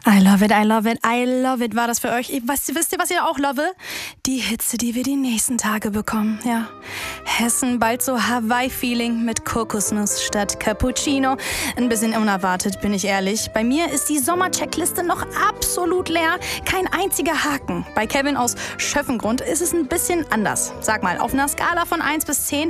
I love it, I love it, I love it. War das für euch? Wisst ihr, was ihr auch love? Die Hitze, die wir die nächsten Tage bekommen. Ja. Hessen bald so Hawaii-Feeling mit Kokosnuss statt Cappuccino. Ein bisschen unerwartet, bin ich ehrlich. Bei mir ist die Sommercheckliste noch absolut leer. Kein einziger Haken. Bei Kevin aus Schöffengrund ist es ein bisschen anders. Sag mal, auf einer Skala von 1 bis 10,